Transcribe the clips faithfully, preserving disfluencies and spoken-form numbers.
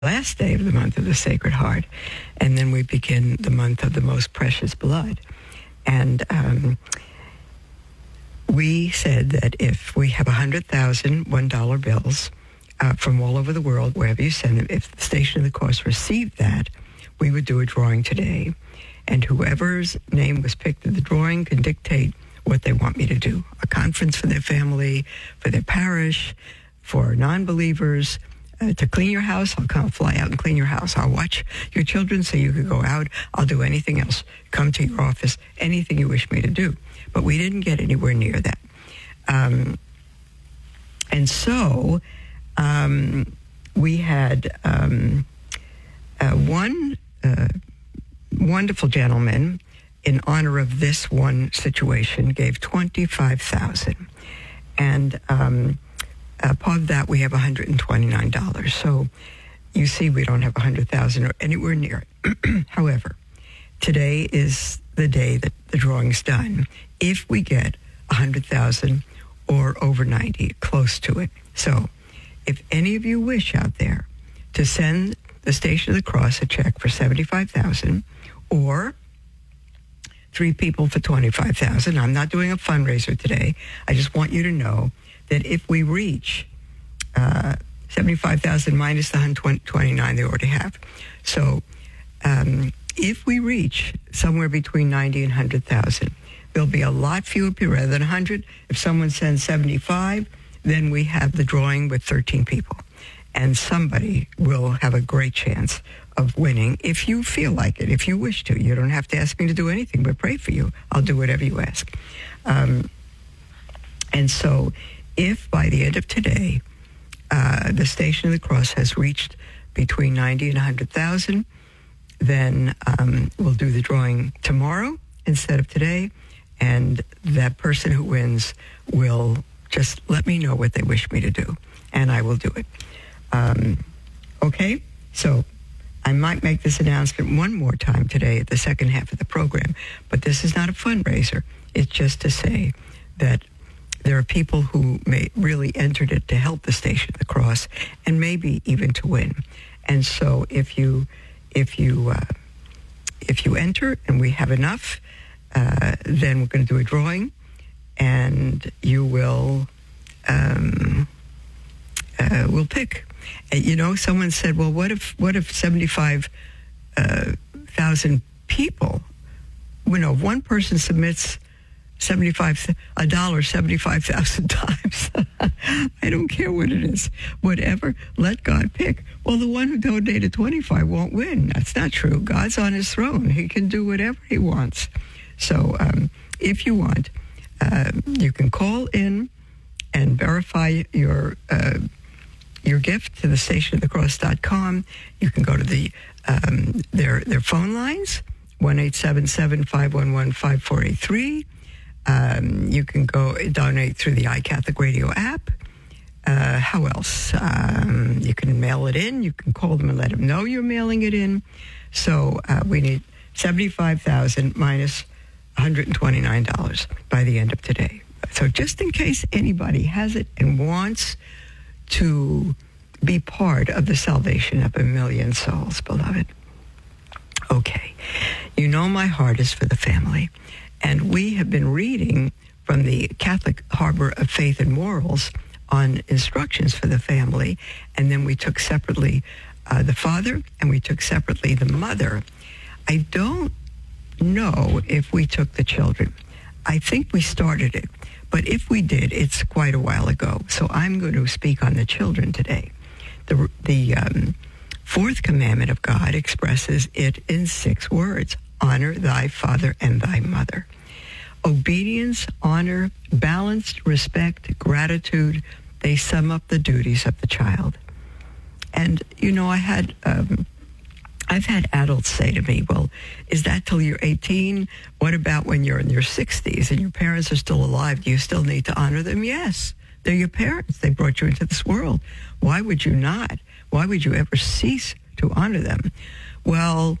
last day of the month of the Sacred Heart, and then we begin the month of the Most Precious Blood. And um, we said that if we have one hundred thousand one-dollar bills uh, from all over the world, wherever you send them, if the Station of the Cross received that, we would do a drawing today. And whoever's name was picked in the drawing can dictate what they want me to do. A conference for their family, for their parish, for non-believers, uh, to clean your house. I'll come fly out and clean your house. I'll watch your children so you can go out. I'll do anything else. Come to your office, anything you wish me to do. But we didn't get anywhere near that. Um, and so um, we had um, uh, one uh, wonderful gentleman, in honor of this one situation, gave twenty-five thousand dollars. And um, above that, we have one hundred twenty-nine dollars. So you see, we don't have one hundred thousand dollars or anywhere near it. However, today is the day that the drawing's done. If we get one hundred thousand dollars or over ninety, close to it. So if any of you wish out there to send the Station of the Cross a check for seventy-five thousand dollars, or three people for twenty-five thousand dollars. I'm not doing a fundraiser today. I just want you to know that if we reach uh, seventy-five thousand dollars minus the one hundred twenty-nine they already have. So um, if we reach somewhere between ninety and one hundred thousand, there'll be a lot fewer people rather than one hundred. If someone sends seventy-five, then we have the drawing with thirteen people. And somebody will have a great chance of winning if you feel like it, if you wish to. You don't have to ask me to do anything but pray for you. I'll do whatever you ask. Um, and so if by the end of today, uh, the Station of the Cross has reached between ninety and one hundred thousand, then um, we'll do the drawing tomorrow instead of today. And that person who wins will just let me know what they wish me to do, and I will do it. Um, okay? So I might make this announcement one more time today at the second half of the program, but this is not a fundraiser. It's just to say that there are people who may really entered it to help the Station of the Cross, and maybe even to win. And so if you if you uh, if you enter and we have enough, uh, then we're going to do a drawing, and you will um, uh, we'll pick. And, you know, someone said, well, what if what if seventy-five thousand people, you know, if one person submits seventy-five a dollar seventy-five thousand times? I don't care what it is. Whatever, let God pick. Well, the one who donated twenty-five won't win. That's not true. God's on his throne. He can do whatever he wants. So um, if you want, uh, you can call in and verify your uh, your gift to the station of the cross dot com. You can go to the um, their their phone lines, one eight seven seven, five one one, five four eight three. Um, you can go donate through the iCatholic Radio app. Uh, how else? Um, you can mail it in. You can call them and let them know you're mailing it in. So uh, we need seventy-five thousand minus one hundred twenty-nine dollars by the end of today. So just in case anybody has it and wants to be part of the salvation of a million souls, beloved. Okay. You know my heart is for the family. And we have been reading from the Catholic Harbor of Faith and Morals on instructions for the family. And then we took separately uh, the father, and we took separately the mother. I don't know if we took the children. I think we started it. But if we did, it's quite a while ago. So I'm going to speak on the children today. The, the um, fourth commandment of God expresses it in six words. Honor thy father and thy mother. Obedience, honor, balanced respect, gratitude, they sum up the duties of the child. And, you know, I had... Um, I've had adults say to me, well, is that till you're eighteen? What about when you're in your sixties and your parents are still alive? Do you still need to honor them? Yes, they're your parents. They brought you into this world. Why would you not? Why would you ever cease to honor them? Well,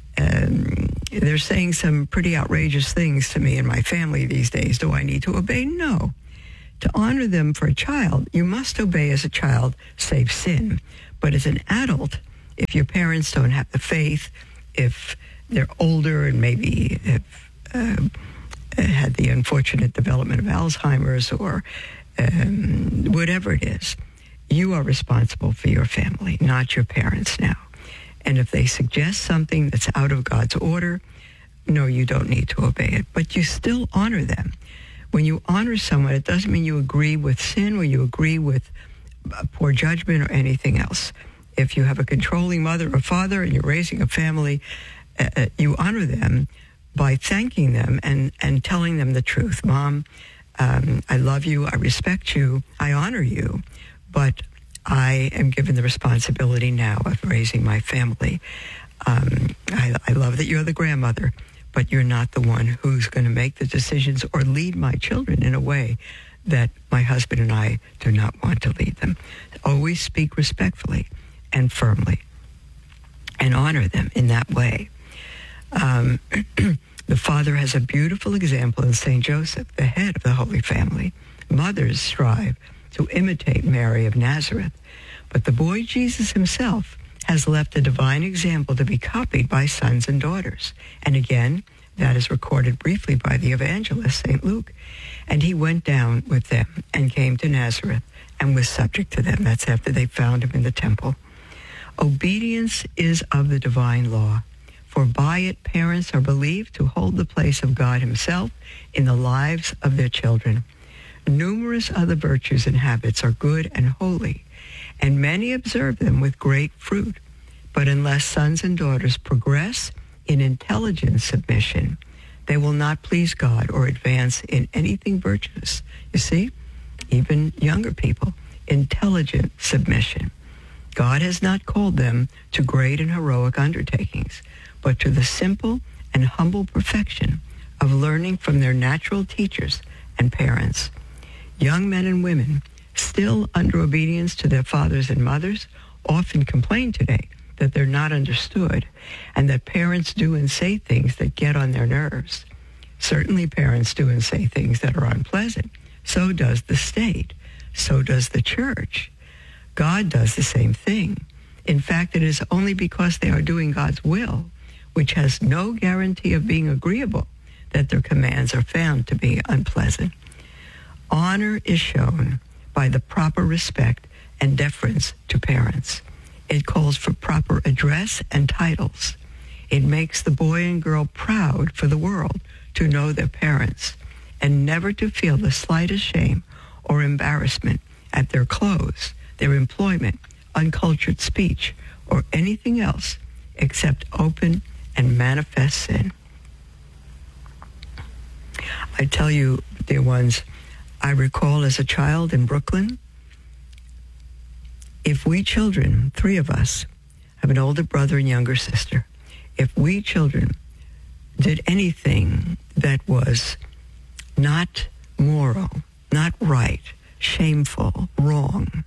um, they're saying some pretty outrageous things to me and my family these days. Do I need to obey? No. To honor them for a child, you must obey as a child, save sin. But as an adult, if your parents don't have the faith, if they're older and maybe have uh, had the unfortunate development of Alzheimer's or um, whatever it is, you are responsible for your family, not your parents now. And if they suggest something that's out of God's order, no, you don't need to obey it, but you still honor them. When you honor someone, it doesn't mean you agree with sin or you agree with poor judgment or anything else. If you have a controlling mother or father and you're raising a family, uh, you honor them by thanking them and, and telling them the truth. Mom, um, I love you, I respect you, I honor you, but I am given the responsibility now of raising my family. Um, I, I love that you're the grandmother, but you're not the one who's going to make the decisions or lead my children in a way that my husband and I do not want to lead them. Always speak respectfully and firmly and honor them in that way. Um, the father has a beautiful example in Saint Joseph, the head of the Holy Family. Mothers strive to imitate Mary of Nazareth, but the boy Jesus himself has left a divine example to be copied by sons and daughters. And again, that is recorded briefly by the evangelist, Saint Luke. And he went down with them and came to Nazareth and was subject to them. That's after they found him in the temple. Obedience is of the divine law, for by it parents are believed to hold the place of God himself in the lives of their children. Numerous other virtues and habits are good and holy, and many observe them with great fruit. But unless sons and daughters progress in intelligent submission, they will not please God or advance in anything virtuous. You see, even younger people, intelligent submission. God has not called them to great and heroic undertakings, but to the simple and humble perfection of learning from their natural teachers and parents. Young men and women, still under obedience to their fathers and mothers, often complain today that they're not understood and that parents do and say things that get on their nerves. Certainly parents do and say things that are unpleasant. So does the state. So does the church. God does the same thing. In fact, it is only because they are doing God's will, which has no guarantee of being agreeable, that their commands are found to be unpleasant. Honor is shown by the proper respect and deference to parents. It calls for proper address and titles. It makes the boy and girl proud for the world to know their parents and never to feel the slightest shame or embarrassment at their clothes, their employment, uncultured speech, or anything else except open and manifest sin. I tell you, dear ones, I recall as a child in Brooklyn, if we children, three of us, have an older brother and younger sister, if we children did anything that was not moral, not right, shameful, wrong,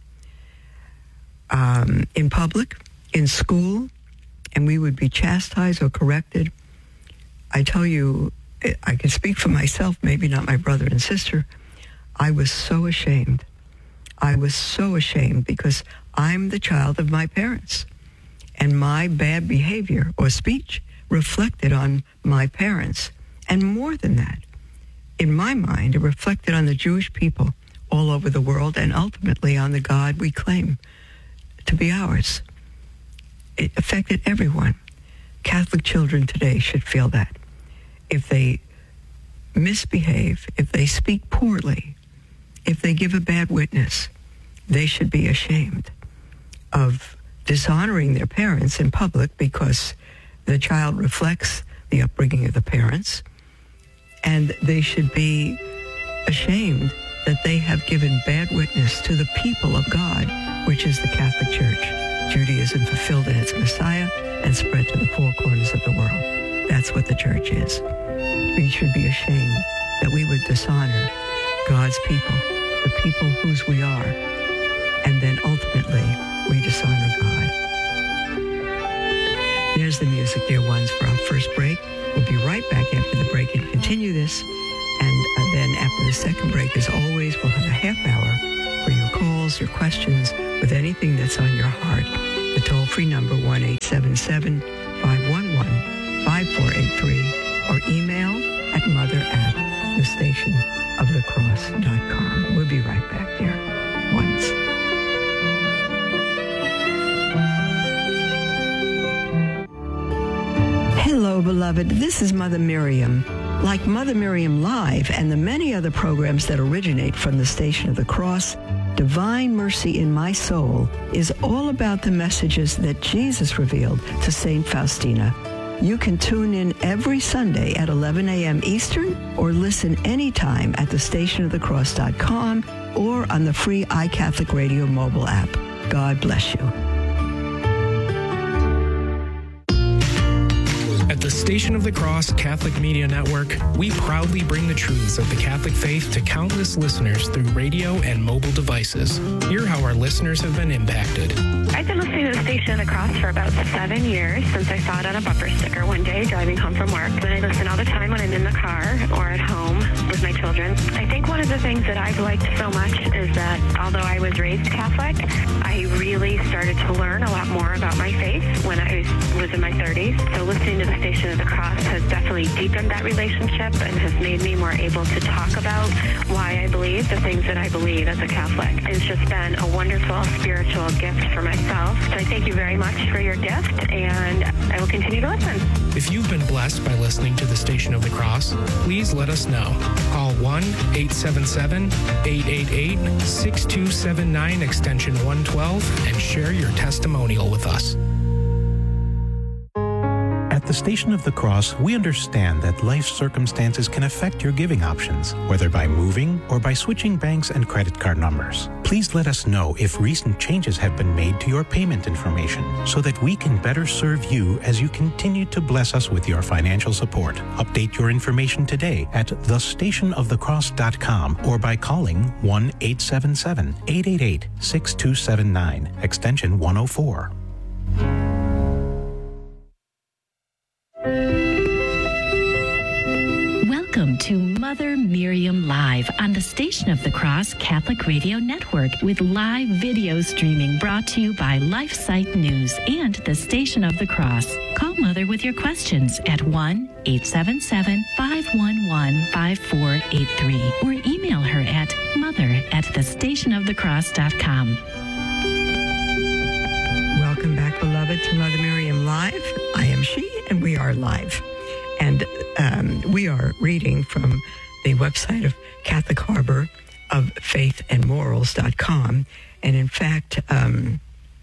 um, in public, in school, and we would be chastised or corrected, I tell you, I can speak for myself, maybe not my brother and sister, I was so ashamed. I was so ashamed because I'm the child of my parents. And my bad behavior or speech reflected on my parents. And more than that, in my mind, it reflected on the Jewish people all over the world and ultimately on the God we claim to be ours. It affected everyone. Catholic children today should feel that. If they misbehave, if they speak poorly, if they give a bad witness, they should be ashamed of dishonoring their parents in public because the child reflects the upbringing of the parents, and they should be ashamed that they have given bad witness to the people of God, which is the Catholic Church. Judaism fulfilled in its Messiah and spread to the four corners of the world. That's what the church is. We should be ashamed that we would dishonor God's people, the people whose we are, and then ultimately we dishonor God. There's the music, dear ones, for our first break. We'll be right back after the break and continue this. And uh, then after the second break, as always, we'll have a half hour for your calls, your questions, with anything that's on your heart. The toll-free number one eight seven seven, five one one, five four eight three, or email at mother at the station of the cross dot com. We'll be right back there. Once. Hello, beloved. This is Mother Miriam. Like Mother Miriam Live and the many other programs that originate from the Station of the Cross, Divine Mercy in My Soul is all about the messages that Jesus revealed to Saint Faustina. You can tune in every Sunday at eleven a.m. Eastern or listen anytime at the station of the cross dot com or on the free iCatholic Radio mobile app. God bless you. At the Station of the Cross Catholic Media Network, we proudly bring the truths of the Catholic faith to countless listeners through radio and mobile devices. Hear how our listeners have been impacted. I've been listening to the Station of the Cross for about seven years since I saw it on a bumper sticker one day driving home from work. And I listen all the time when I'm in the car or at home with my children. I think one of the things that I've liked so much is that although I was raised Catholic, I really started to learn a lot more about my faith when I was in my thirties. So listening to the Station of the Cross has definitely deepened that relationship and has made me more able to talk about why I believe the things that I believe as a Catholic. It's just been a wonderful spiritual gift for myself. So I thank you very much for your gift, and I will continue to listen. If you've been blessed by listening to the Station of the Cross, please let us know. Call one eight seven seven, eight eight eight, six two seven nine extension one twelve and share your testimonial with us. At the Station of the Cross, we understand that life circumstances can affect your giving options, whether by moving or by switching banks and credit card numbers. Please let us know if recent changes have been made to your payment information so that we can better serve you as you continue to bless us with your financial support. Update your information today at the station of the cross dot com or by calling one eight seven seven, eight eight eight, six two seven nine, extension one oh four. Welcome to Mother Miriam Live on the Station of the Cross Catholic Radio Network with live video streaming brought to you by LifeSite News and the Station of the Cross. Call Mother with your questions at one eight seven seven, five one one, five four eight three or email her at mother at the station of the cross dot com. Welcome back, beloved, to Mother Miriam Live. I am she, and we are live. And um, we are reading from the website of Catholic Harbor of faith and morals dot com. And in fact, um,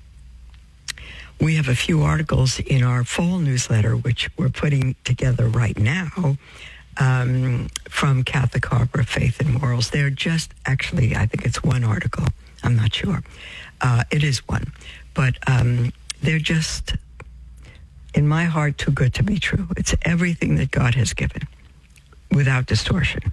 we have a few articles in our fall newsletter, which we're putting together right now, um, from Catholic Harbor of Faith and Morals. They're just, actually, I think it's one article. I'm not sure. Uh, it is one. But um, they're just, in my heart, too good to be true. It's everything that God has given, without distortion.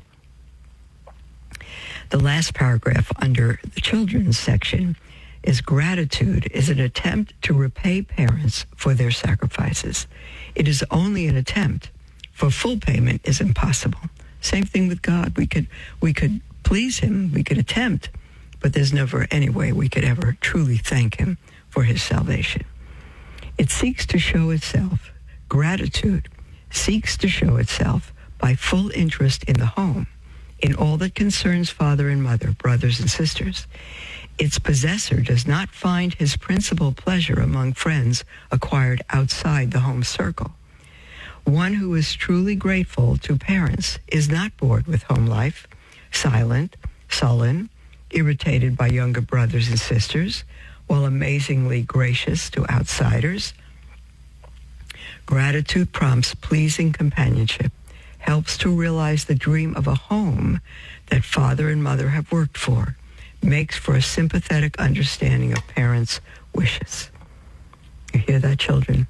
The last paragraph under the children's section is gratitude is an attempt to repay parents for their sacrifices. It is only an attempt, for full payment is impossible. Same thing with God. We could we could please him, we could attempt, but there's never any way we could ever truly thank him for his salvation. It seeks to show itself, gratitude seeks to show itself by full interest in the home, in all that concerns father and mother, brothers and sisters. Its possessor does not find his principal pleasure among friends acquired outside the home circle. One who is truly grateful to parents is not bored with home life, silent, sullen, irritated by younger brothers and sisters, while amazingly gracious to outsiders. Gratitude prompts pleasing companionship, helps to realize the dream of a home that father and mother have worked for, makes for a sympathetic understanding of parents' wishes. You hear that, children?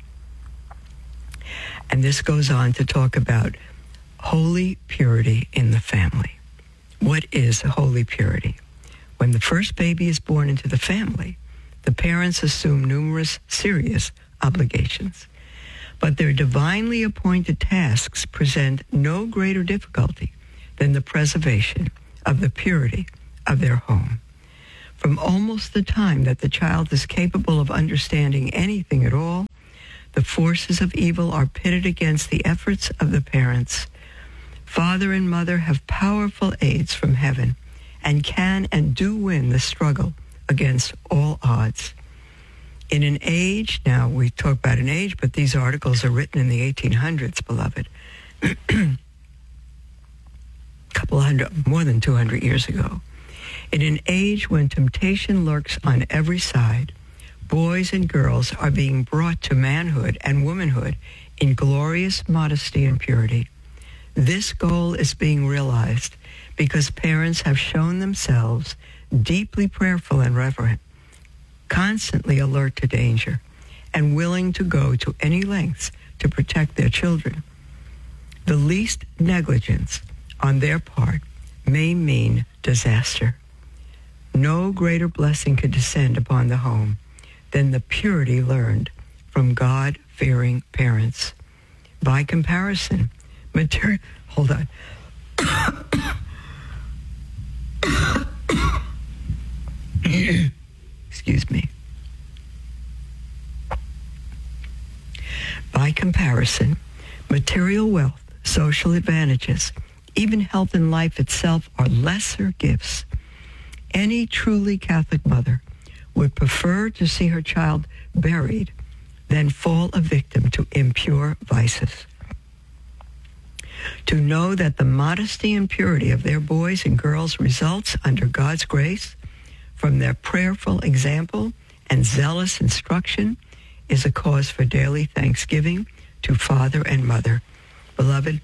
And this goes on to talk about holy purity in the family. What is holy purity? When the first baby is born into the family, the parents assume numerous serious obligations. But their divinely appointed tasks present no greater difficulty than the preservation of the purity of their home. From almost the time that the child is capable of understanding anything at all, the forces of evil are pitted against the efforts of the parents. Father and mother have powerful aids from heaven and can and do win the struggle against all odds. In an age, now we talk about an age, but these articles are written in the eighteen hundreds, beloved. A couple hundred, more than two hundred years ago. In an age when temptation lurks on every side, boys and girls are being brought to manhood and womanhood in glorious modesty and purity. This goal is being realized because parents have shown themselves deeply prayerful and reverent, constantly alert to danger, and willing to go to any lengths to protect their children. The least negligence on their part may mean disaster. No greater blessing could descend upon the home than the purity learned from God-fearing parents. By comparison, material... Hold on. Excuse me. By comparison, material wealth, social advantages, even health and life itself are lesser gifts. Any truly Catholic mother would prefer to see her child buried than fall a victim to impure vices. To know that the modesty and purity of their boys and girls results under God's grace from their prayerful example and zealous instruction is a cause for daily thanksgiving to father and mother. Beloved,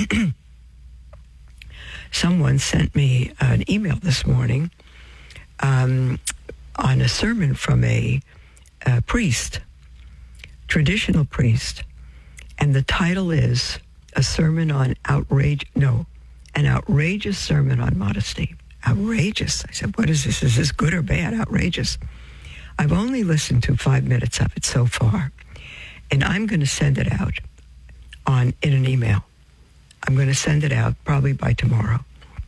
someone sent me an email this morning um, on a sermon from a, a priest, traditional priest, and the title is A Sermon on Outrage, no, an outrageous sermon on modesty. Outrageous. I said, what is this? Is this good or bad? Outrageous. I've only listened to five minutes of it so far, and I'm going to send it out on in an email. I'm going to send it out probably by tomorrow.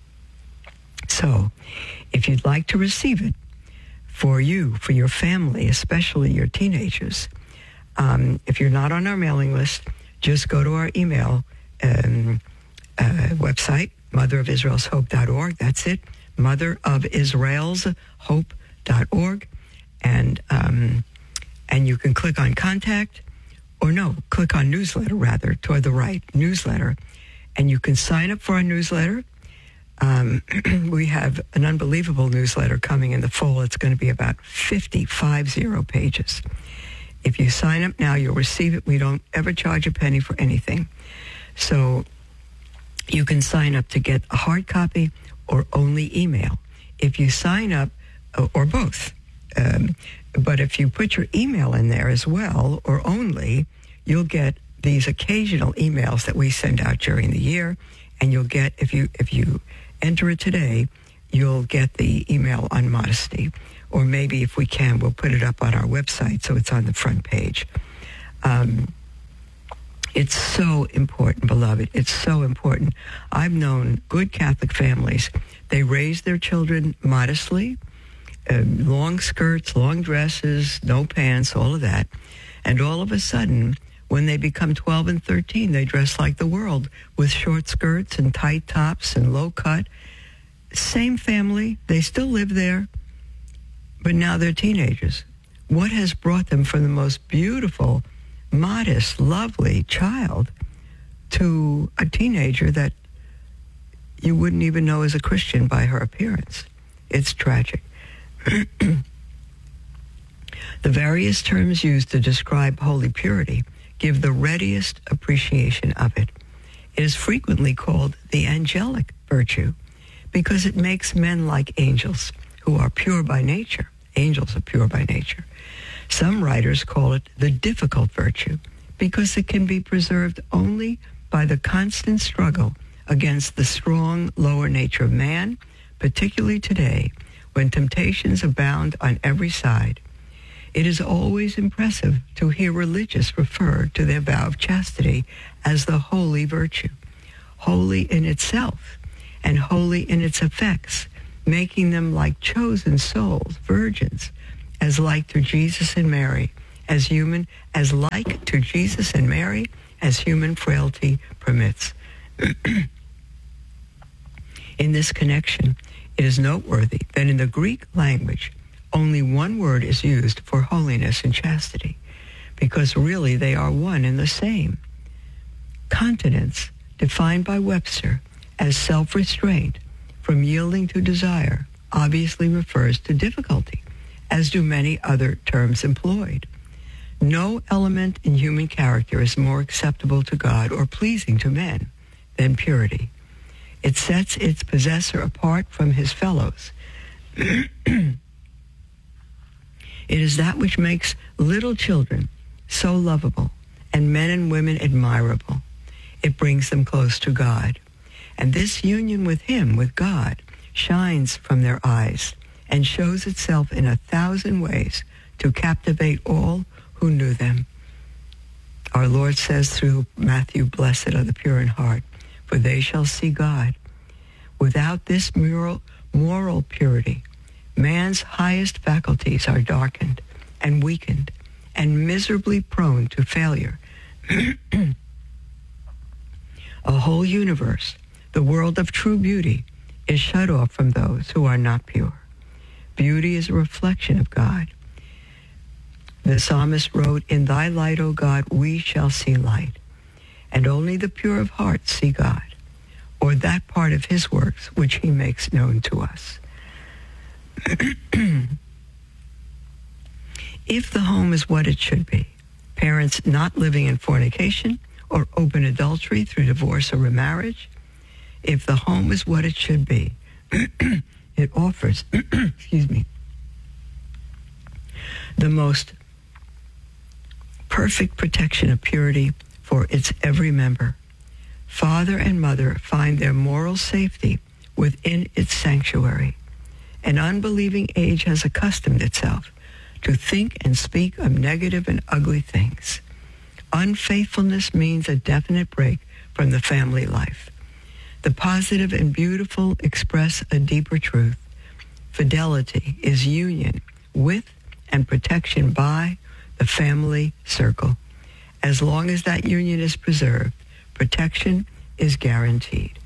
So if you'd like to receive it for you, for your family, especially your teenagers, um, if you're not on our mailing list, just go to our email um, uh, website, mother of israel's hope dot org. That's it, mother of israel's hope dot org. And um, and you can click on contact, or no, click on newsletter rather, toward the right, newsletter. And you can sign up for our newsletter. Um, we have an unbelievable newsletter coming in the fall. It's going to be about fifty-five zero pages. If you sign up now, you'll receive it. We don't ever charge a penny for anything. So you can sign up to get a hard copy or only email. If you sign up, or both, um, but if you put your email in there as well, or only, you'll get these occasional emails that we send out during the year, and you'll get, if you if you enter it today, you'll get the email on modesty. Or maybe if we can, we'll put it up on our website so it's on the front page. Um, it's so important, beloved. It's so important. I've known good Catholic families. They raise their children modestly, uh, long skirts, long dresses, no pants, all of that. And all of a sudden, when they become twelve and thirteen, they dress like the world with short skirts and tight tops and low cut. Same family. They still live there. But now they're teenagers. What has brought them from the most beautiful, modest, lovely child to a teenager that you wouldn't even know is a Christian by her appearance? It's tragic. The various terms used to describe holy purity give the readiest appreciation of it. It is frequently called the angelic virtue because it makes men like angels, who are pure by nature. Angels are pure by nature. Some writers call it the difficult virtue because it can be preserved only by the constant struggle against the strong lower nature of man, particularly today when temptations abound on every side. It is always impressive to hear religious refer to their vow of chastity as the holy virtue, holy in itself and holy in its effects, making them like chosen souls, virgins, as like to Jesus and Mary, as human, as like to Jesus and Mary, as human frailty permits. In this connection, it is noteworthy that in the Greek language, only one word is used for holiness and chastity, because really they are one and the same. Continence, defined by Webster as self-restraint from yielding to desire, obviously refers to difficulty, as do many other terms employed. No element in human character is more acceptable to God or pleasing to men than purity. It sets its possessor apart from his fellows. It is that which makes little children so lovable and men and women admirable. It brings them close to God. And this union with him, with God, shines from their eyes and shows itself in a thousand ways to captivate all who knew them. Our Lord says through Matthew, "Blessed are the pure in heart, for they shall see God." Without this moral, moral purity, man's highest faculties are darkened and weakened and miserably prone to failure. A whole universe, the world of true beauty, is shut off from those who are not pure. Beauty is a reflection of God. The psalmist wrote, "In thy light, O God, we shall see light." And only the pure of heart see God, or that part of his works which he makes known to us. If the home is what it should be, parents not living in fornication or open adultery through divorce or remarriage, if the home is what it should be, it offers, excuse me, the most perfect protection of purity for its every member. Father and mother find their moral safety within its sanctuary. An unbelieving age has accustomed itself to think and speak of negative and ugly things. Unfaithfulness means a definite break from the family life. The positive and beautiful express a deeper truth. Fidelity is union with and protection by the family circle. As long as that union is preserved, protection is guaranteed.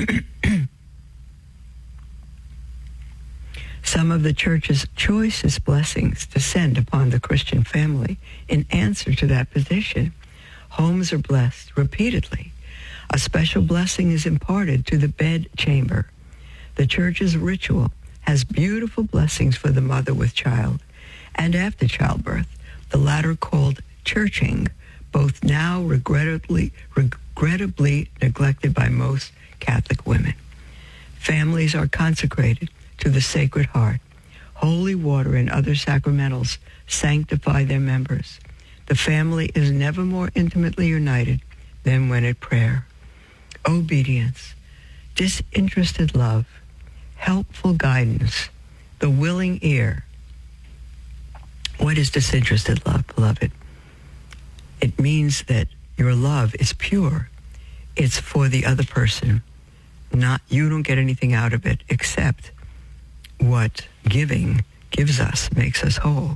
Some of the church's choicest blessings descend upon the Christian family in answer to that position. Homes are blessed repeatedly. A special blessing is imparted to the bed chamber. The church's ritual has beautiful blessings for the mother with child and after childbirth, the latter called churching, both now regrettably, regrettably neglected by most Catholic women. Families are consecrated to the Sacred Heart. Holy water and other sacramentals sanctify their members. The family is never more intimately united than when at prayer. Obedience, disinterested love, helpful guidance, the willing ear. What is disinterested love, beloved? It means that your love is pure. It's for the other person. Not, you don't get anything out of it except what giving gives us, makes us whole.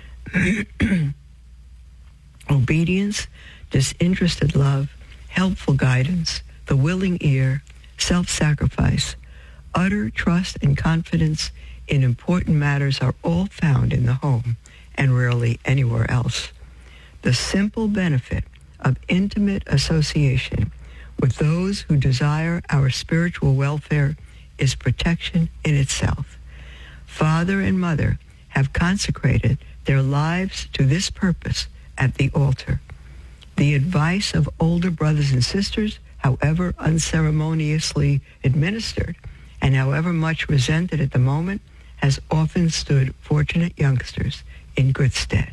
Obedience, disinterested love, helpful guidance, the willing ear, self-sacrifice, utter trust and confidence in important matters are all found in the home and rarely anywhere else. The simple benefit of intimate association with those who desire our spiritual welfare is protection in itself. Father and mother have consecrated their lives to this purpose at the altar. The advice of older brothers and sisters, however unceremoniously administered and however much resented at the moment, has often stood fortunate youngsters in good stead.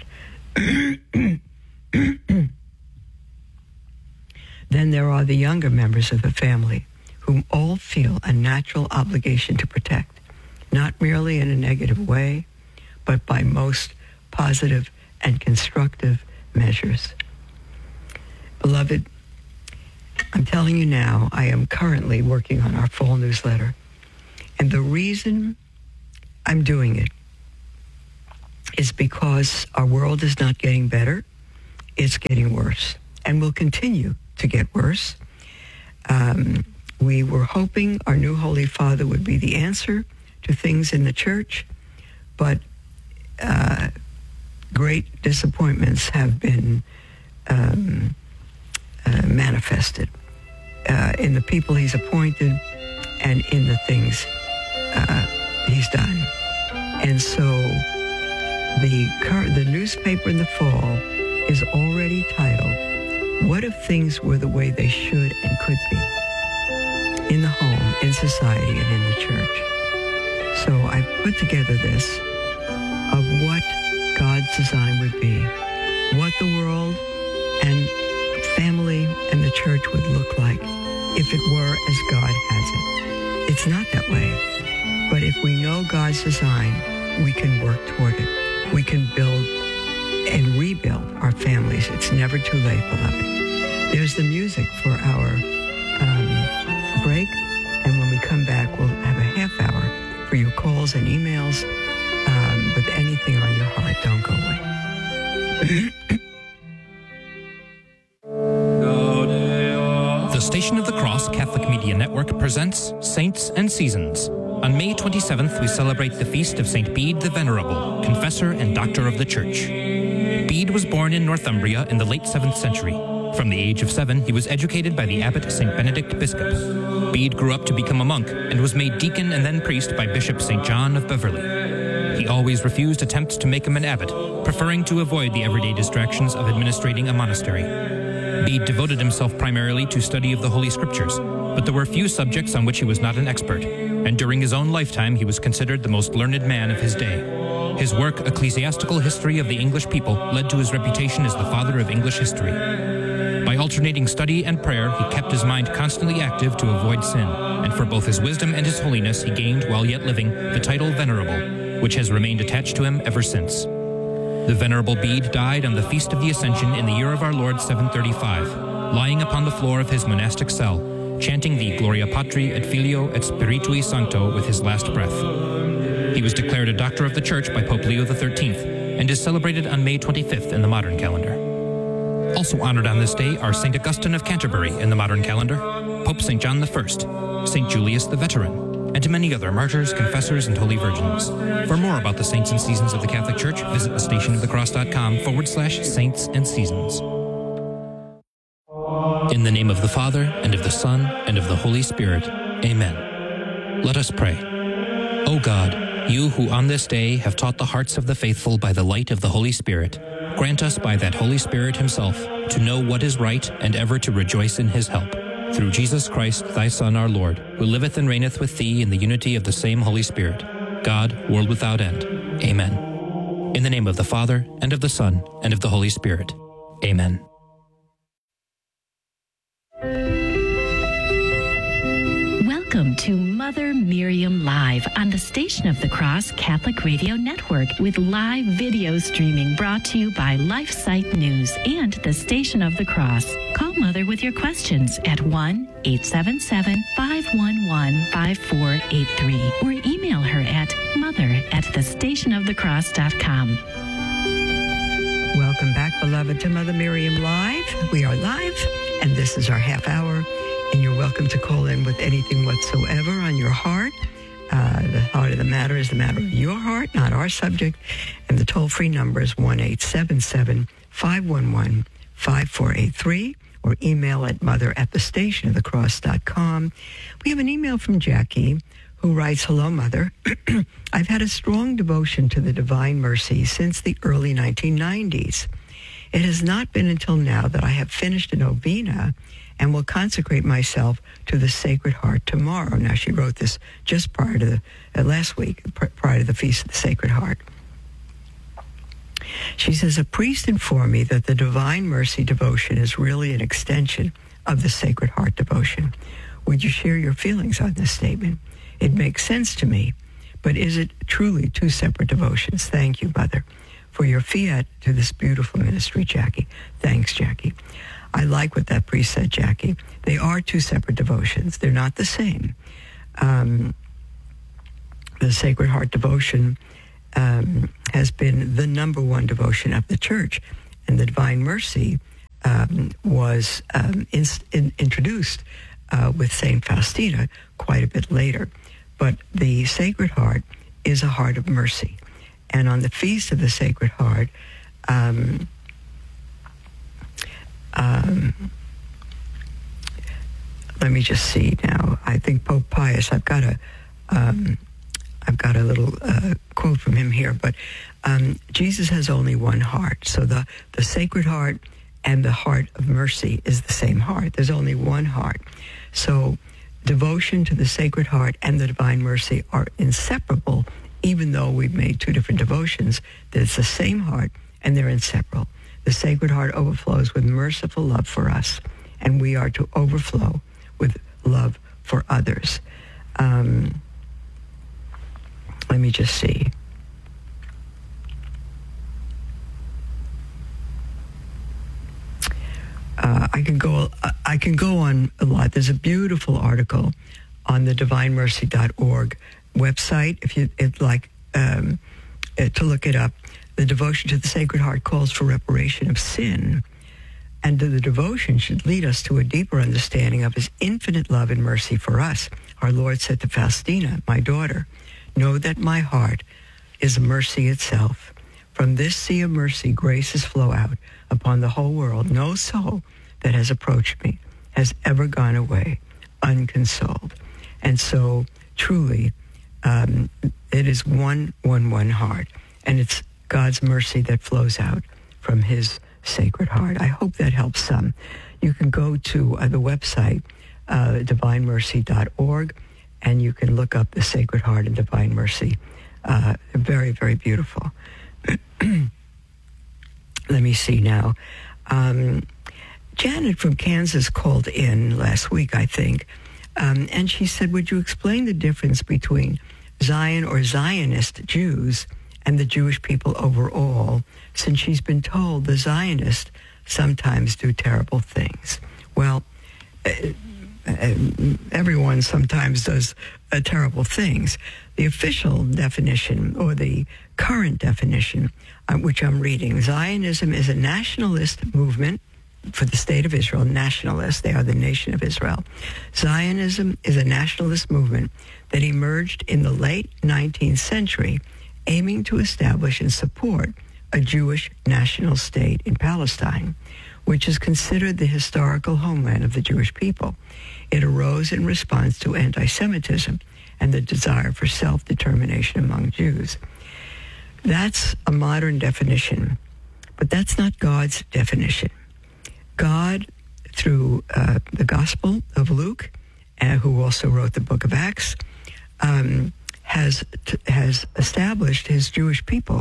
Then there are the younger members of the family, whom all feel a natural obligation to protect, not merely in a negative way, but by most positive and constructive measures. Beloved, I'm telling you now, I am currently working on our fall newsletter. And the reason I'm doing it is because our world is not getting better. It's getting worse and will continue to get worse. Um, we were hoping our new Holy Father would be the answer to things in the church, but uh, great disappointments have been um, uh, manifested uh, in the people he's appointed and in the things uh, he's done. And so the cur- the newspaper in the fall is already titled, "What if things were the way they should and could be in the home, in society, and in the church?" So I've put together this of what God's design would be, what the world and family and the church would look like if it were as God has it. It's not that way. But if we know God's design, we can work toward it. We can build and rebuild our families. It's never too late, beloved. There's the music for our um, break, and when we come back, we'll have a half hour for your calls and emails. Um, with anything on your heart, don't go away. The Station of the Cross Catholic Media Network presents Saints and Seasons. On May twenty-seventh, we celebrate the feast of Saint Bede the Venerable, confessor and doctor of the Church. Bede was born in Northumbria in the late seventh century. From the age of seven, he was educated by the abbot Saint Benedict Biscop. Bede grew up to become a monk and was made deacon and then priest by Bishop Saint John of Beverley. He always refused attempts to make him an abbot, preferring to avoid the everyday distractions of administrating a monastery. Bede devoted himself primarily to study of the Holy Scriptures, but there were few subjects on which he was not an expert, and during his own lifetime he was considered the most learned man of his day. His work, Ecclesiastical History of the English People, led to his reputation as the father of English history. By alternating study and prayer, he kept his mind constantly active to avoid sin, and for both his wisdom and his holiness he gained, while yet living, the title Venerable, which has remained attached to him ever since. The Venerable Bede died on the Feast of the Ascension in the year of our Lord seven thirty-five, lying upon the floor of his monastic cell, chanting the Gloria Patri et Filio et Spiritui Sancto with his last breath. He was declared a doctor of the Church by Pope Leo the thirteenth and is celebrated on May twenty-fifth in the modern calendar. Also honored on this day are Saint Augustine of Canterbury in the modern calendar, Pope Saint John the First, Saint Julius the Veteran, and many other martyrs, confessors, and holy virgins. For more about the saints and seasons of the Catholic Church, visit thestationofthecross.com forward slash saints and seasons. In the name of the Father, and of the Son, and of the Holy Spirit. Amen. Let us pray. O God, you who on this day have taught the hearts of the faithful by the light of the Holy Spirit, grant us by that Holy Spirit himself to know what is right and ever to rejoice in his help. Through Jesus Christ, thy Son, our Lord, who liveth and reigneth with thee in the unity of the same Holy Spirit, God, world without end. Amen. In the name of the Father, and of the Son, and of the Holy Spirit. Amen. Welcome to Mother Miriam Live on the Station of the Cross Catholic Radio Network with live video streaming brought to you by LifeSite News and the Station of the Cross. Call Mother with your questions at one eight seven seven, five one one, five four eight three or email her at mother at the station of the cross dot com. Welcome back, beloved, to Mother Miriam Live. We are live, and this is our half hour. And you're welcome to call in with anything whatsoever on your heart. Uh, the heart of the matter is the matter of your heart, not our subject. And the toll-free number is one eight seven seven, five one one, five four eight three or email at mother at the station of the cross dot com. We have an email from Jackie who writes, "Hello, Mother. I've had a strong devotion to the Divine Mercy since the early nineteen nineties. It has not been until now that I have finished a novena and will consecrate myself to the Sacred Heart tomorrow." Now, she wrote this just prior to the, uh, last week, pr- prior to the Feast of the Sacred Heart. She says, "A priest informed me that the Divine Mercy devotion is really an extension of the Sacred Heart devotion. Would you share your feelings on this statement? It makes sense to me, but is it truly two separate devotions? Thank you, Mother, for your fiat to this beautiful ministry, Jackie." Thanks, Jackie. I like what that priest said, Jackie. They are two separate devotions. They're not the same. Um, the Sacred Heart devotion um, has been the number one devotion of the Church, and the Divine Mercy um, was um, in, in, introduced uh, with Saint Faustina quite a bit later. But the Sacred Heart is a heart of mercy. And on the Feast of the Sacred Heart, um, um, let me just see now. I think Pope Pius, I've got a, um, I've got a little uh, quote from him here, but um, Jesus has only one heart. So the, the Sacred Heart and the heart of mercy is the same heart. There's only one heart. So devotion to the Sacred Heart and the Divine Mercy are inseparable, even though we've made two different devotions. That it's the same heart and they're inseparable. The Sacred Heart overflows with merciful love for us, and we are to overflow with love for others. Um, let me just see. Uh, I can go. I can go on a lot. There's a beautiful article on the divine mercy dot org website. If you would like um, to look it up, the devotion to the Sacred Heart calls for reparation of sin, and the devotion should lead us to a deeper understanding of His infinite love and mercy for us. Our Lord said to Faustina, "My daughter, know that my heart is mercy itself. From this sea of mercy, graces flow out upon the whole world. No soul that has approached me has ever gone away unconsoled." And so, truly, um, it is one, one, one heart. And it's God's mercy that flows out from His Sacred Heart. I hope that helps some. You can go to uh, the website, uh, divine mercy dot org, and you can look up the Sacred Heart and Divine Mercy. Uh, they're very, very beautiful. Let me see now. Um, Janet from Kansas called in last week, I think, um, and she said, would you explain the difference between Zion or Zionist Jews and the Jewish people overall, since she's been told the Zionists sometimes do terrible things? Well, uh, uh, everyone sometimes does uh, terrible things. The official definition, or the current definition, uh, which I'm reading, Zionism is a nationalist movement for the state of Israel. Nationalists, they are the nation of Israel. Zionism is a nationalist movement that emerged in the late nineteenth century, aiming to establish and support a Jewish national state in Palestine, which is considered the historical homeland of the Jewish people. It arose in response to anti-Semitism and the desire for self-determination among Jews. That's a modern definition, but that's not God's definition. God, through uh, the Gospel of Luke, uh, who also wrote the book of Acts, um, has t- has established His Jewish people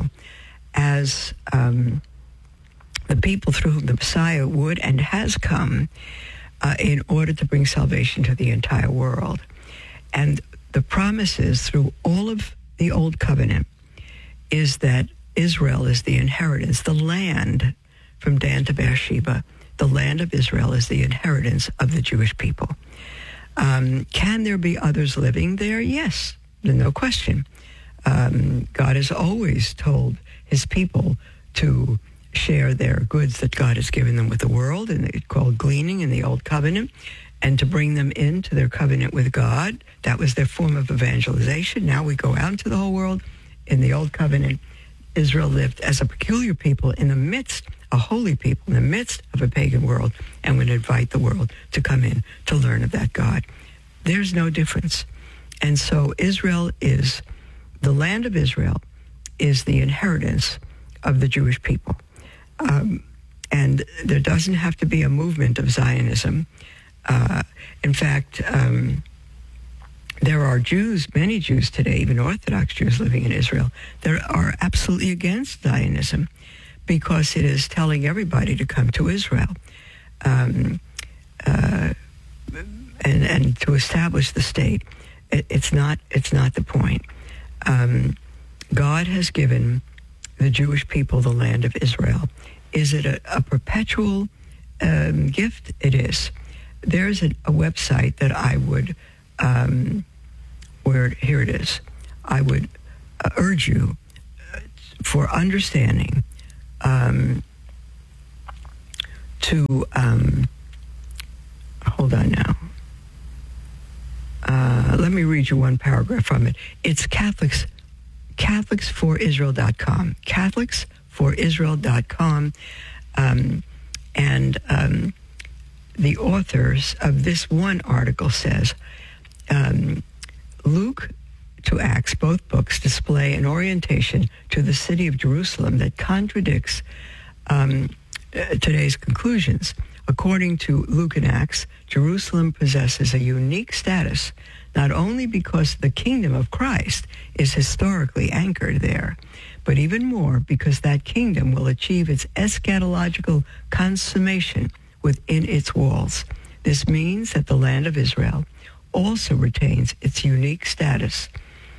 as um, the people through whom the Messiah would and has come uh, in order to bring salvation to the entire world. And the promises through all of the Old Covenant is that Israel is the inheritance, the land from Dan to Beersheba. The land of Israel is the inheritance of the Jewish people. Um, can there be others living there? Yes, no question. Um, God has always told His people to share their goods that God has given them with the world, and it's called gleaning in the Old Covenant, and to bring them into their covenant with God. That was their form of evangelization. Now we go out into the whole world. In the Old Covenant, Israel lived as a peculiar people in the midst, a holy people in the midst of a pagan world, and would invite the world to come in to learn of that God. There's no difference. And so Israel is, the land of Israel is the inheritance of the Jewish people. Um, and there doesn't have to be a movement of Zionism. Uh, in fact, um, there are Jews, many Jews today, even Orthodox Jews living in Israel, that are absolutely against Zionism because it is telling everybody to come to Israel um, uh, and, and to establish the state. It, it's not, it's not the point. Um, God has given the Jewish people the land of Israel. Is it a, a perpetual um, gift? It is. There's a, a website that I would, um, where here it is. I would uh, urge you uh, for understanding um, to, um, hold on now. Uh, let me read you one paragraph from it. It's Catholics, Catholics for Israel dot com. Catholics for Israel dot com. Um, and um, the authors of this one article says, um, Luke to Acts, both books display an orientation to the city of Jerusalem that contradicts um, today's conclusions. According to Luke and Acts, Jerusalem possesses a unique status, not only because the kingdom of Christ is historically anchored there, but even more because that kingdom will achieve its eschatological consummation within its walls. This means that the land of Israel also retains its unique status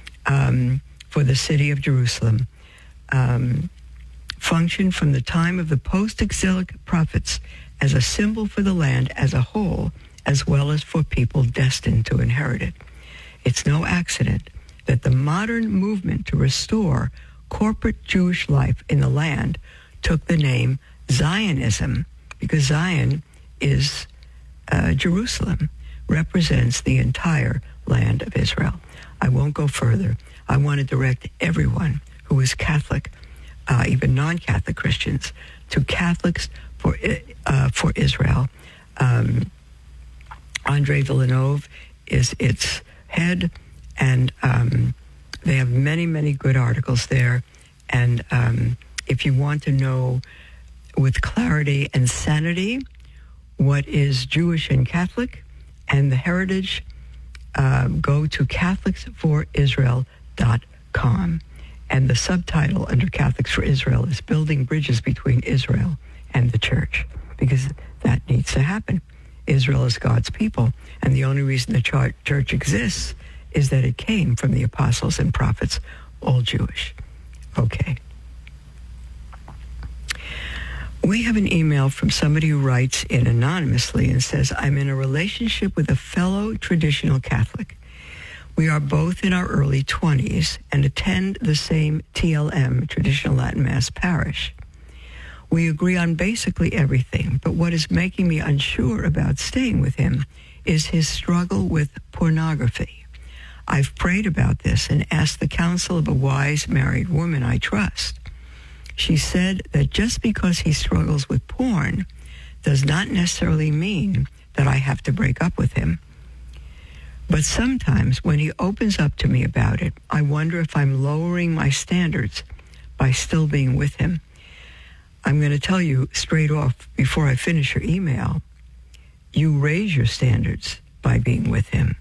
um, for the city of Jerusalem, um, functioned from the time of the post-exilic prophets as a symbol for the land as a whole, as well as for people destined to inherit it. It's no accident that the modern movement to restore corporate Jewish life in the land took the name Zionism, because Zion is uh, Jerusalem, represents the entire land of Israel. I won't go further. I want to direct everyone who is Catholic, uh, even non-Catholic Christians, to Catholics for uh, for Israel. Um, Andre Villeneuve is its head, and um, they have many, many good articles there. And um, if you want to know with clarity and sanity what is Jewish and Catholic and the heritage, uh, go to Catholics for Israel dot com. And the subtitle under Catholics for Israel is Building Bridges Between Israel and the Church, because that needs to happen. Israel is God's people, and the only reason the ch- church exists is that it came from the apostles and prophets, all Jewish. Okay. We have an email from somebody who writes in anonymously and says, I'm in a relationship with a fellow traditional Catholic. We are both in our early twenties and attend the same T L M, Traditional Latin Mass parish. We agree on basically everything, but what is making me unsure about staying with him is his struggle with pornography. I've prayed about this and asked the counsel of a wise married woman I trust. She said that just because he struggles with porn does not necessarily mean that I have to break up with him. But sometimes when he opens up to me about it, I wonder if I'm lowering my standards by still being with him. I'm going to tell you straight off before I finish your email, you raise your standards by being with him.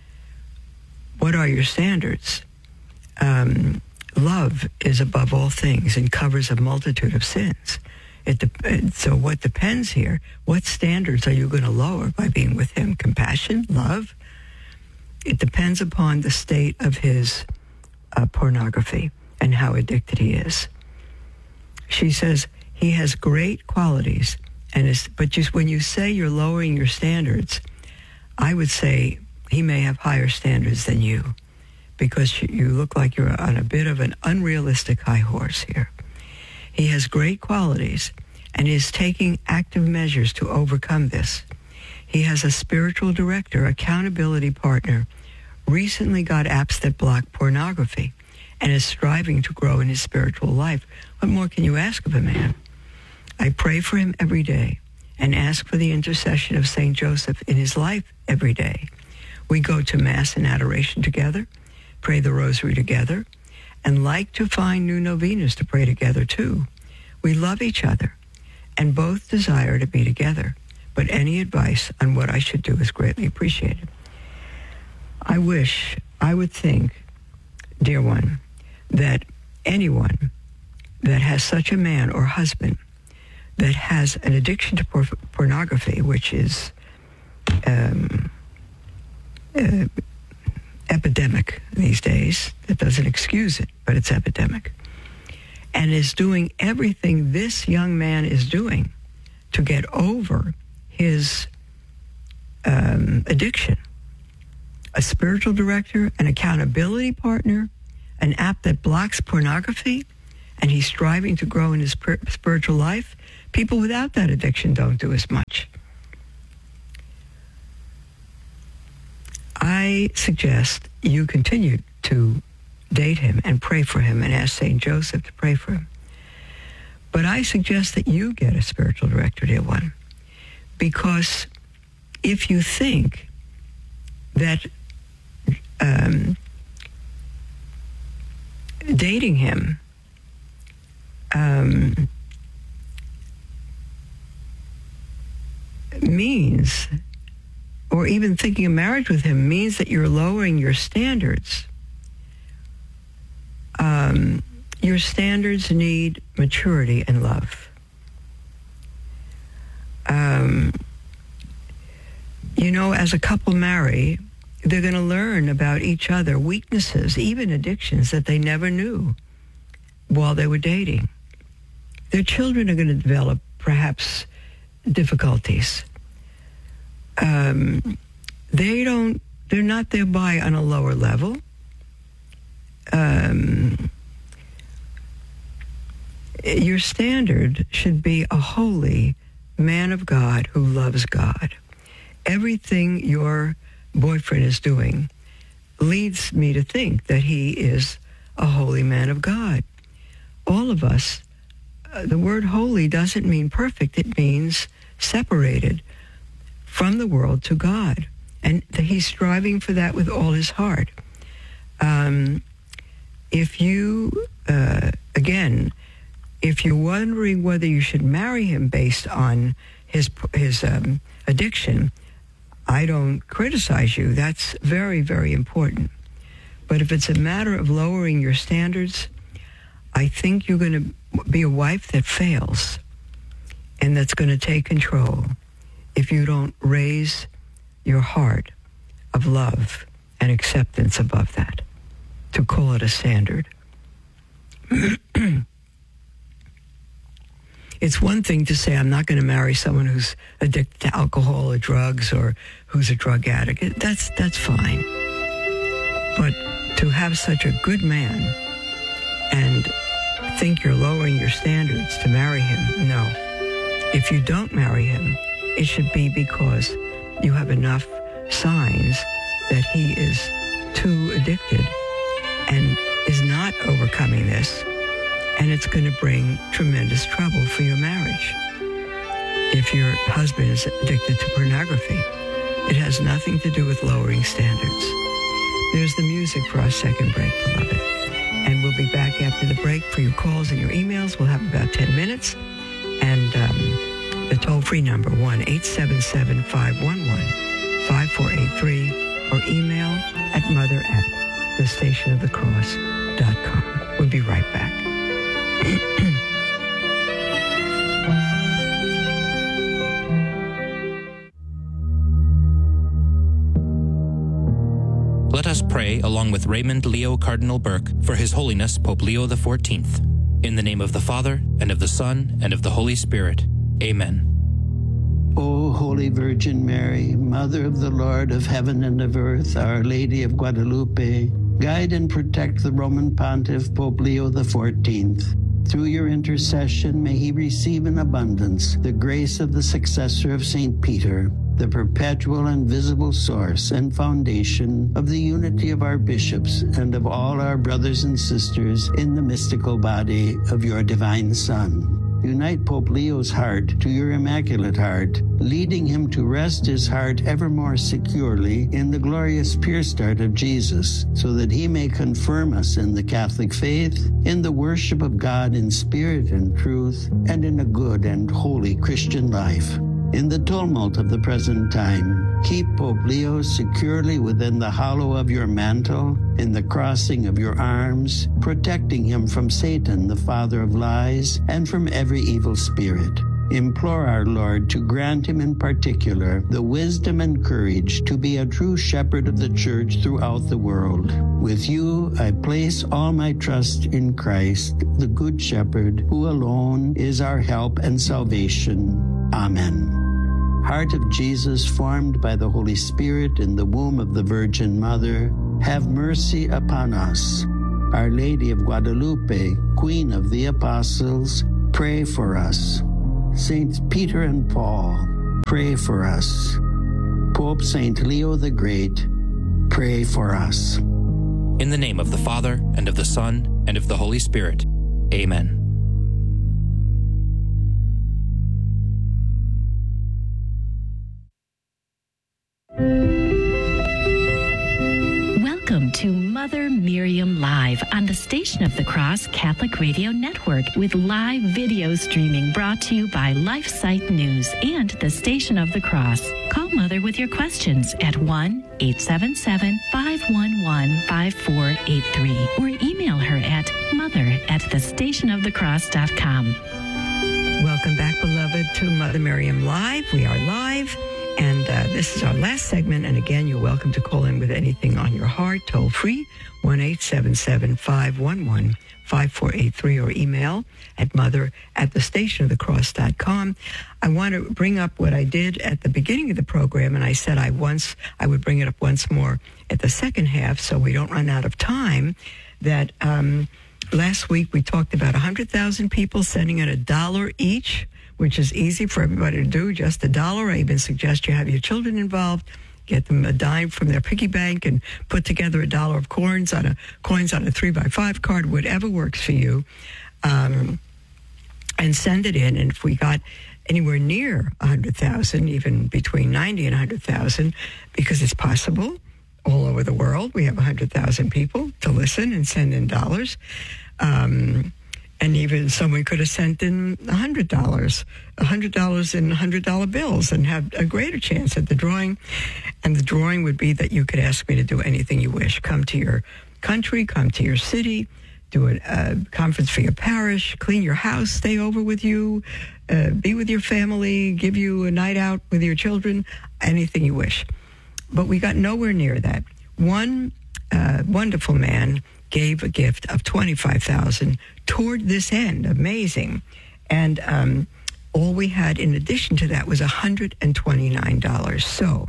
What are your standards? Um, love is above all things and covers a multitude of sins. It de- so what depends here, what standards are you going to lower by being with him? Compassion? Love? It depends upon the state of his uh, pornography and how addicted he is. She says, he has great qualities, and is, but just when you say you're lowering your standards, I would say he may have higher standards than you, because you look like you're on a bit of an unrealistic high horse here. He has great qualities and is taking active measures to overcome this. He has a spiritual director, accountability partner, recently got apps that block pornography, and is striving to grow in his spiritual life. What more can you ask of a man? I pray for him every day and ask for the intercession of Saint Joseph in his life every day. We go to Mass and adoration together, pray the rosary together, and like to find new novenas to pray together too. We love each other and both desire to be together, but any advice on what I should do is greatly appreciated. I wish, I would think, dear one, that anyone that has such a man or husband that has an addiction to por- pornography, which is um, uh, epidemic these days, that doesn't excuse it, but it's epidemic, and is doing everything this young man is doing to get over his um, addiction. A spiritual director, an accountability partner, an app that blocks pornography, and he's striving to grow in his per- spiritual life, people without that addiction don't do as much. I suggest you continue to date him and pray for him and ask Saint Joseph to pray for him. But I suggest that you get a spiritual director, dear one, because if you think that um, dating him um, means, or even thinking of marriage with him means that you're lowering your standards, um, your standards need maturity and love. Um, you know, as a couple marry, they're going to learn about each other, weaknesses, even addictions that they never knew while they were dating. Their children are going to develop, perhaps, difficulties. Um, they don't, they're not thereby on a lower level. Um, your standard should be a holy man of God who loves God. Everything your boyfriend is doing leads me to think that he is a holy man of God. All of us, uh, the word holy doesn't mean perfect. It means separated from the world to God. And he's striving for that with all his heart. Um, if you, uh, again, if you're wondering whether you should marry him based on his his um, addiction, I don't criticize you. That's very, very important. But if it's a matter of lowering your standards, I think you're going to be a wife that fails and that's going to take control if you don't raise your heart of love and acceptance above that, to call it a standard. It's one thing to say, I'm not going to marry someone who's addicted to alcohol or drugs or who's a drug addict. That's, that's fine. But to have such a good man and think you're lowering your standards to marry him, no. If you don't marry him, it should be because you have enough signs that he is too addicted and is not overcoming this, and it's going to bring tremendous trouble for your marriage. If your husband is addicted to pornography, it has nothing to do with lowering standards. There's the music for our second break, beloved. And we'll be back after the break for your calls and your emails. We'll have about ten minutes. And um, the toll-free number, one eight seven seven, five one one, five four eight three, or email at mother at the station of the cross dot com. We'll be right back. Let us pray along with Raymond Leo Cardinal Burke for His Holiness Pope Leo the fourteenth. In the name of the Father, and of the Son, and of the Holy Spirit. Amen. O Holy Virgin Mary, Mother of the Lord of heaven and of earth, Our Lady of Guadalupe, guide and protect the Roman Pontiff Pope Leo the fourteenth. Through your intercession, may he receive in abundance the grace of the successor of Saint Peter, the perpetual and visible source and foundation of the unity of our bishops and of all our brothers and sisters in the mystical body of your divine Son. Unite Pope Leo's heart to your Immaculate Heart, leading him to rest his heart ever more securely in the glorious pure start of Jesus, so that he may confirm us in the Catholic faith, in the worship of God in spirit and truth, and in a good and holy Christian life. In the tumult of the present time, keep Pope Leo securely within the hollow of your mantle, in the crossing of your arms, protecting him from Satan, the father of lies, and from every evil spirit. Implore our Lord to grant him in particular the wisdom and courage to be a true shepherd of the Church throughout the world. With you, I place all my trust in Christ, the Good Shepherd, who alone is our help and salvation. Amen. Heart of Jesus, formed by the Holy Spirit in the womb of the Virgin Mother, have mercy upon us. Our Lady of Guadalupe, Queen of the Apostles, pray for us. Saints Peter and Paul, pray for us. Pope Saint Leo the Great, pray for us. In the name of the Father, and of the Son, and of the Holy Spirit. Amen. Welcome to Mother Miriam Live on the Station of the Cross Catholic Radio Network with live video streaming brought to you by LifeSite News and the Station of the Cross. Call Mother with your questions at one eight seven seven, five one one, five four eight three or email her at mother at the station of the cross dot com. Welcome back, beloved, to Mother Miriam Live. We are live. And uh, this is our last segment. And again, you're welcome to call in with anything on your heart, toll free, one eight seven seven, five one one, five four eight three, or email at mother at the station of the cross dot com. I want to bring up what I did at the beginning of the program, and I said I once I would bring it up once more at the second half so we don't run out of time, that um, last week we talked about one hundred thousand people sending in a dollar each, which is easy for everybody to do, just a dollar. I even suggest you have your children involved, get them a dime from their piggy bank and put together a dollar of coins on a coins on a three by five card, whatever works for you, um, and send it in. And if we got anywhere near one hundred thousand, even between ninety and one hundred thousand, because it's possible all over the world, we have one hundred thousand people to listen and send in dollars. Um And even someone could have sent in one hundred dollars, one hundred dollars in one hundred dollar bills and have a greater chance at the drawing. And the drawing would be that you could ask me to do anything you wish. Come to your country, come to your city, do a, a conference for your parish, clean your house, stay over with you, uh, be with your family, give you a night out with your children, anything you wish. But we got nowhere near that. One uh, wonderful man gave a gift of twenty-five thousand dollars toward this end. Amazing. And um, all we had in addition to that was one hundred twenty-nine dollars. So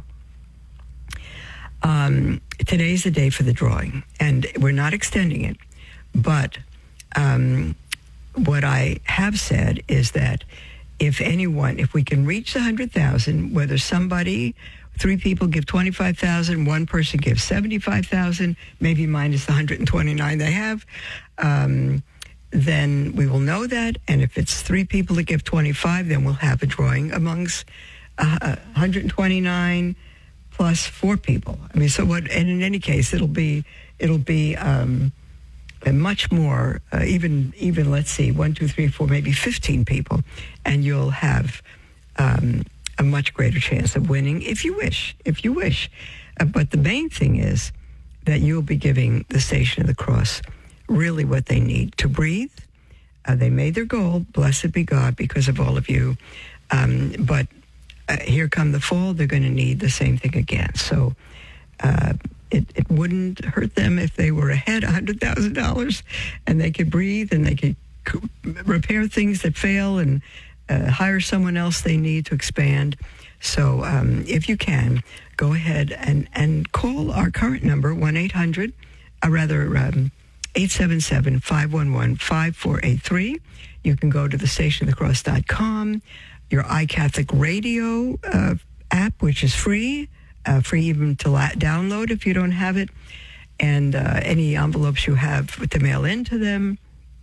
um, today's the day for the drawing, and we're not extending it. But um, what I have said is that if anyone, if we can reach the one hundred thousand, whether somebody... Three people give twenty-five thousand dollars, one person gives seventy-five thousand dollars, maybe minus the one hundred twenty-nine they have, um, then we will know that. And if it's three people that give twenty-five, then we'll have a drawing amongst uh, one hundred twenty-nine plus four people. I mean, so what, and in any case, it'll be, it'll be um, a much more, uh, even, even, let's see, one, two, three, four, maybe fifteen people, and you'll have... Um, a much greater chance of winning if you wish, if you wish. Uh, but the main thing is that you'll be giving the Station of the Cross really what they need to breathe. Uh, they made their goal, blessed be God, because of all of you. Um, but uh, here come the fall, they're going to need the same thing again. So uh, it, it wouldn't hurt them if they were ahead one hundred thousand dollars and they could breathe and they could repair things that fail and Uh, hire someone else they need to expand. So um, if you can, go ahead and, and call our current number, one eight hundred, or rather um, eight seven seven, five one one, five four eight three. You can go to the station of the cross dot com, your iCatholic Radio uh, app, which is free, uh, free even to la- download if you don't have it, and uh, any envelopes you have to mail in to them.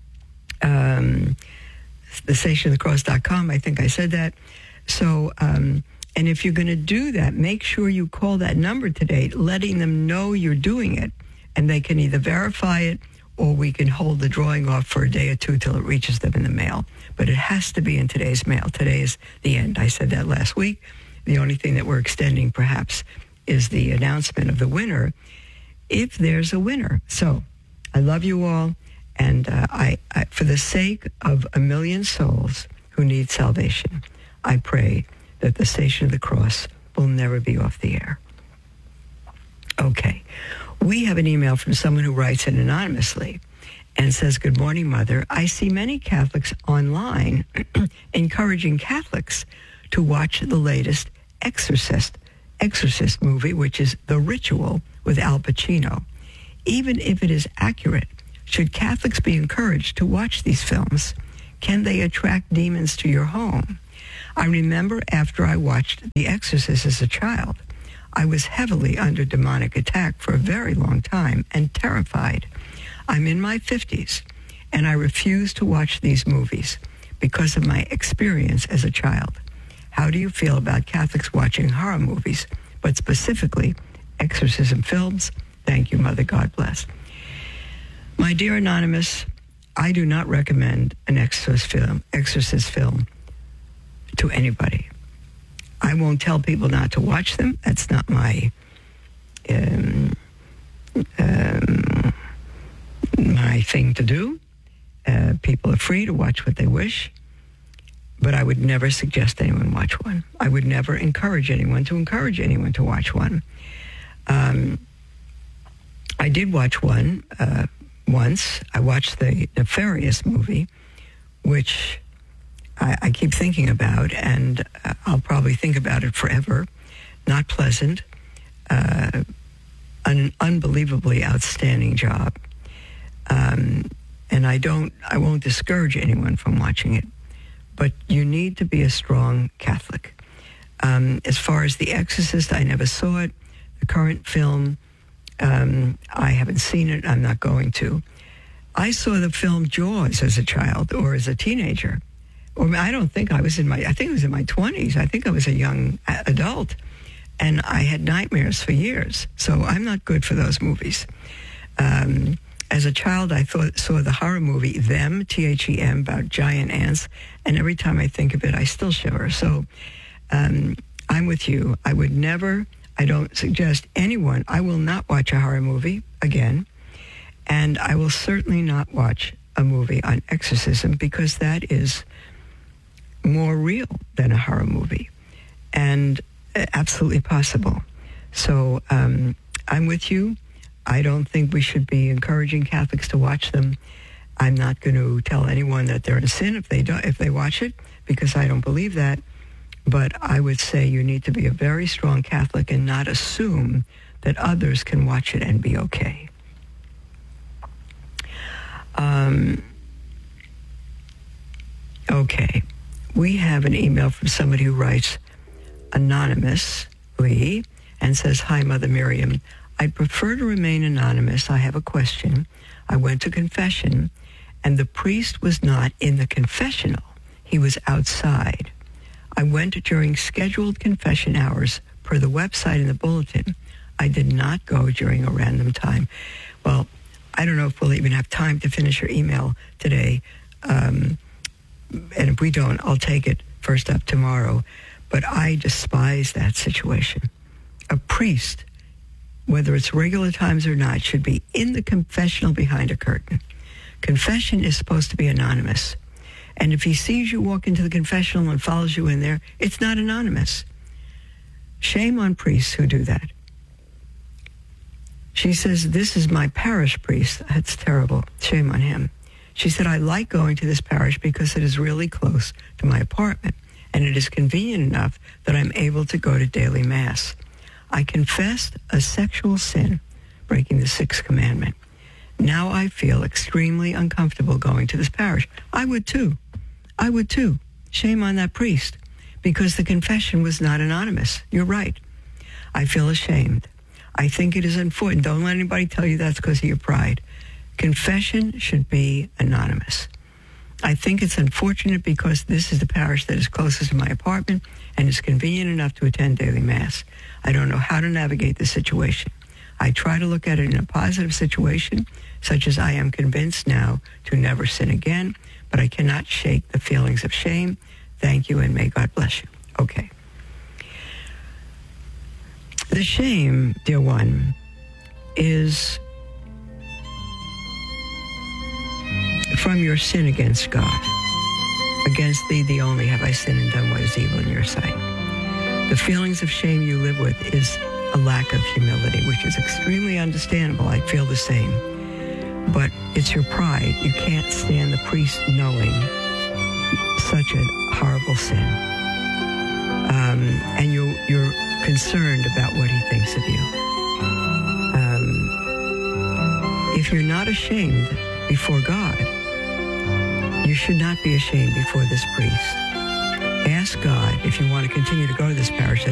Um the station of the cross dot com, I think I said that. So, um, and if you're going to do that, make sure you call that number today, letting them know you're doing it, and they can either verify it or we can hold the drawing off for a day or two till it reaches them in the mail. But it has to be in today's mail. Today is the end. I said that last week. The only thing that we're extending, perhaps, is the announcement of the winner, if there's a winner. So, I love you all. And uh, I, I, for the sake of a million souls who need salvation, I pray that the Station of the Cross will never be off the air. Okay. We have an email from someone who writes it anonymously and says, "Good morning, Mother. I see many Catholics online encouraging Catholics to watch the latest Exorcist, Exorcist movie, which is The Ritual with Al Pacino. Even if it is accurate, Should Catholics be encouraged to watch these films? Can they attract demons to your home? I remember after I watched The Exorcist as a child, I was heavily under demonic attack for a very long time and terrified. I'm in my fifties, and I refuse to watch these movies because of my experience as a child. How do you feel about Catholics watching horror movies, but specifically exorcism films? Thank you, Mother. God bless. My dear Anonymous, I do not recommend an exorcist film, exorcist film to anybody. I won't tell people not to watch them. That's not my um, um, my thing to do. Uh, people are free to watch what they wish, but I would never suggest anyone watch one. I would never encourage anyone to encourage anyone to watch one. Um, I did watch one uh, once. I watched the Nefarious movie, which I, I keep thinking about, and uh, I'll probably think about it forever. Not pleasant. Uh, an unbelievably outstanding job. Um, and I don't, I won't discourage anyone from watching it, but you need to be a strong Catholic. Um, as far as The Exorcist, I never saw it. The current film, um, I haven't seen it. I'm not going to. I saw the film Jaws as a child or as a teenager. Or I don't think I was in my, I think it was in my twenties. I think I was a young adult. And I had nightmares for years. So I'm not good for those movies. Um, as a child, I thought, saw the horror movie Them, T H E M, about giant ants. And every time I think of it, I still shiver. So um, I'm with you. I would never, I don't suggest anyone, I will not watch a horror movie again. And I will certainly not watch a movie on exorcism because that is more real than a horror movie and absolutely possible. So um, I'm with you. I don't think we should be encouraging Catholics to watch them. I'm not going to tell anyone that they're in sin if they don't, if they watch it, because I don't believe that. But I would say you need to be a very strong Catholic and not assume that others can watch it and be okay. Um, okay. We have an email from somebody who writes anonymously and says, "Hi, Mother Miriam. I'd prefer to remain anonymous. I have a question. I went to confession, and the priest was not in the confessional. He was outside. I went during scheduled confession hours per the website in the bulletin. I did not go during a random time." Well, I don't know if we'll even have time to finish your email today. Um, and if we don't, I'll take it first up tomorrow. But I despise that situation. A priest, whether it's regular times or not, should be in the confessional behind a curtain. Confession is supposed to be anonymous. And if he sees you walk into the confessional and follows you in there, it's not anonymous. Shame on priests who do that. She says, "This is my parish priest." That's terrible. Shame on him. She said, "I like going to this parish because it is really close to my apartment, and it is convenient enough that I'm able to go to daily mass. I confessed a sexual sin, breaking the sixth commandment. Now I feel extremely uncomfortable going to this parish." I would too. I would too. Shame on that priest, because the confession was not anonymous. You're right. I feel ashamed. I think it is important. Don't let anybody tell you that's because of your pride. Confession should be anonymous. I think it's unfortunate because this is the parish that is closest to my apartment and is convenient enough to attend daily mass. I don't know how to navigate the situation. I try to look at it in a positive situation, such as I am convinced now to never sin again, but I cannot shake the feelings of shame. Thank you, and may God bless you. Okay. The shame, dear one, is from your sin against God. Against thee, the only, have I sinned and done what is evil in your sight. The feelings of shame you live with is a lack of humility, which is extremely understandable. I feel the same. But it's your pride. You can't stand the priest knowing such a horrible sin. Um, and you, you're concerned about what he thinks of you. Um, if you're not ashamed, before God. You should not be ashamed before this priest. Ask God if you want to continue to go to this parish